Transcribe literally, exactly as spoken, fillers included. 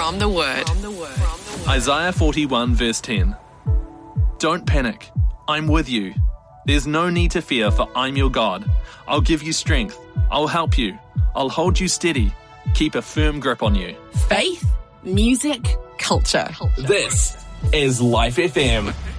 From the Word. Isaiah forty-one verse ten. Don't panic. I'm with you. There's no need to fear, for I'm your God. I'll give you strength. I'll help you. I'll hold you steady. Keep a firm grip on you. Faith, music, culture. This is Life F M.